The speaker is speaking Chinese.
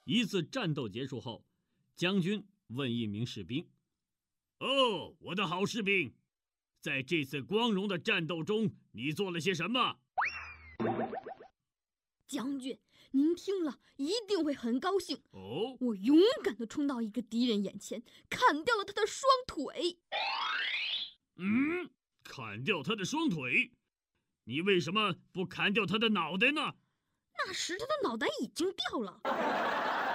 一次战斗结束后，将军问一名士兵：“哦，我的好士兵，在这次光荣的战斗中，你做了些什么？” 将军，您听了一定会很高兴。 哦， 我勇敢地冲到一个敌人眼前，砍掉了他的双腿。 砍掉他的双腿？你为什么不砍掉他的脑袋呢？ 那时他的脑袋已经掉了。